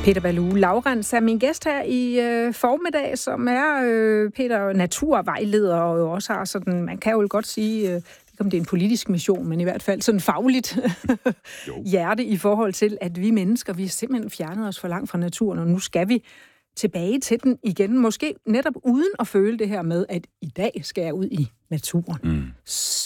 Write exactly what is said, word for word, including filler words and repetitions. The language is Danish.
Peter Balue Laurens er min gæst her i øh, formiddag, som er øh, Peter naturvejleder, og jo også har sådan, man kan jo godt sige, øh, om det er en politisk mission, men i hvert fald sådan fagligt hjerte i forhold til, at vi mennesker, vi har simpelthen fjernet os for langt fra naturen, og nu skal vi tilbage til den igen. Måske netop uden at føle det her med, at i dag skal jeg ud i naturen. Mm.